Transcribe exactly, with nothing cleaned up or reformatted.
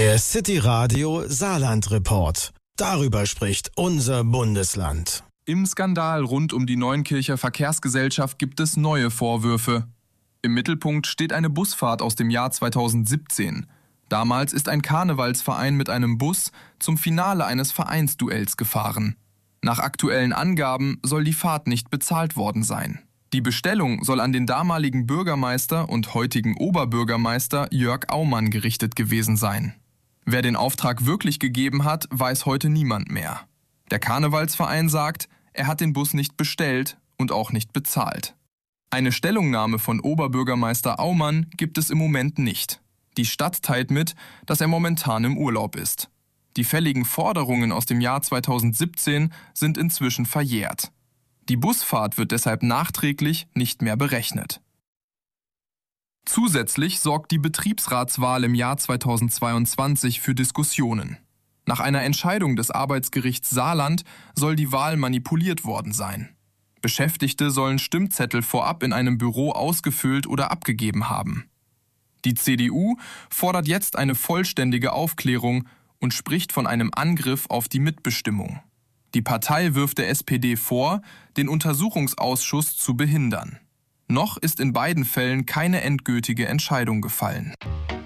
Der City Radio Saarland Report. Darüber spricht unser Bundesland. Im Skandal rund um die Neunkircher Verkehrsgesellschaft gibt es neue Vorwürfe. Im Mittelpunkt steht eine Busfahrt aus dem Jahr zweitausendsiebzehn. Damals ist ein Karnevalsverein mit einem Bus zum Finale eines Vereinsduells gefahren. Nach aktuellen Angaben soll die Fahrt nicht bezahlt worden sein. Die Bestellung soll an den damaligen Bürgermeister und heutigen Oberbürgermeister Jörg Aumann gerichtet gewesen sein. Wer den Auftrag wirklich gegeben hat, weiß heute niemand mehr. Der Karnevalsverein sagt, er hat den Bus nicht bestellt und auch nicht bezahlt. Eine Stellungnahme von Oberbürgermeister Aumann gibt es im Moment nicht. Die Stadt teilt mit, dass er momentan im Urlaub ist. Die fälligen Forderungen aus dem Jahr zweitausendsiebzehn sind inzwischen verjährt. Die Busfahrt wird deshalb nachträglich nicht mehr berechnet. Zusätzlich sorgt die Betriebsratswahl im Jahr zweitausendzweiundzwanzig für Diskussionen. Nach einer Entscheidung des Arbeitsgerichts Saarland soll die Wahl manipuliert worden sein. Beschäftigte sollen Stimmzettel vorab in einem Büro ausgefüllt oder abgegeben haben. Die C D U fordert jetzt eine vollständige Aufklärung und spricht von einem Angriff auf die Mitbestimmung. Die Partei wirft der S P D vor, den Untersuchungsausschuss zu behindern. Noch ist in beiden Fällen keine endgültige Entscheidung gefallen.